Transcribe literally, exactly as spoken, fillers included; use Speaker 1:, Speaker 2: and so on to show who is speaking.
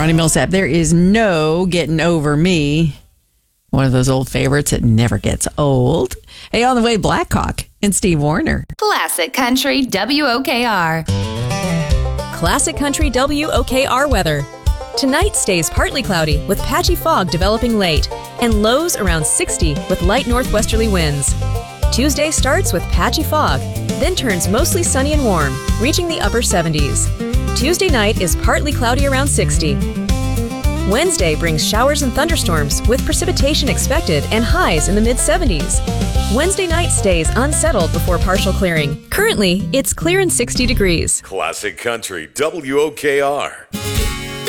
Speaker 1: Ronnie Millsap, there is no getting over me. One of those old favorites that never gets old. Hey, on the way, Blackhawk and Steve Wariner.
Speaker 2: Classic Country W O K R.
Speaker 3: Classic Country W O K R weather. Tonight stays partly cloudy with patchy fog developing late and lows around sixty with light northwesterly winds. Tuesday starts with patchy fog, then turns mostly sunny and warm, reaching the upper seventies. Tuesday night is partly cloudy around sixty. Wednesday brings showers and thunderstorms with precipitation expected and highs in the mid-seventies. Wednesday night stays unsettled before partial clearing. Currently, it's clear and sixty degrees.
Speaker 4: Classic Country W O K R.